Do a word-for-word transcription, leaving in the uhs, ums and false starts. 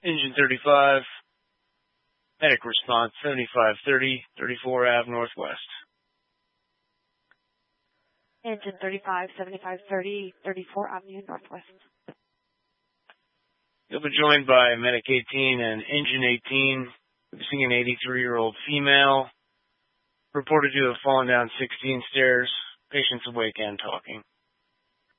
Engine thirty-five, medic response seventy-five thirty, thirty-four Avenue Northwest. Engine thirty-five, seventy-five thirty, thirty-four Avenue Northwest. You'll be joined by Medic eighteen and Engine eighteen, seeing an eighty-three-year-old female, reported to have fallen down sixteen stairs, patient's awake and talking.